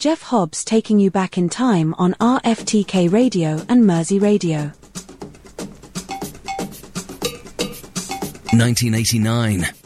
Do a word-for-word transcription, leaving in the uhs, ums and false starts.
Jeff Hobbs taking you back in time on R F T K Radio and Mersey Radio. nineteen eighty-nine.